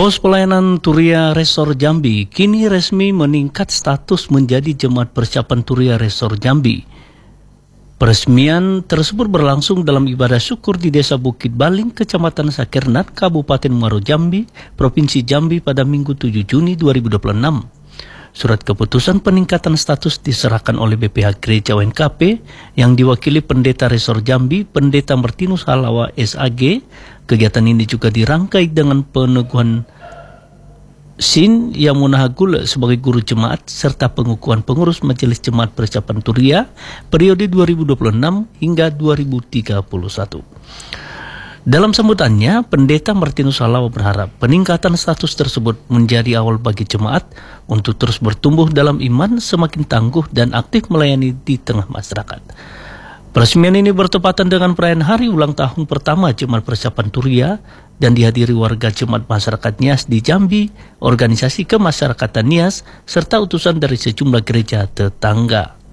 Pos pelayanan Turia Resor Jambi kini resmi meningkat status menjadi Jemaat Persiapan Turia Resor Jambi. Peresmian tersebut berlangsung dalam ibadah syukur di Desa Bukit Baling, Kecamatan Sakernat, Kabupaten Muaro Jambi, Provinsi Jambi pada Minggu 7 Juni 2026. Surat keputusan peningkatan status diserahkan oleh BPH Gereja UNKP yang diwakili Pendeta Resor Jambi, Pendeta Martinus Halawa SAG. Kegiatan ini juga dirangkai dengan peneguhan Sin yang Munahagul sebagai guru jemaat serta pengukuhan pengurus Majelis Jemaat Persiapan Turia periode 2026 hingga 2031. Dalam sambutannya, Pendeta Martinus Halawa berharap peningkatan status tersebut menjadi awal bagi jemaat untuk terus bertumbuh dalam iman, semakin tangguh dan aktif melayani di tengah masyarakat. Peresmian ini bertepatan dengan perayaan hari ulang tahun pertama Jemaat Persiapan Turia dan dihadiri warga Jemaat Masyarakat Nias di Jambi, organisasi kemasyarakatan Nias, serta utusan dari sejumlah gereja tetangga.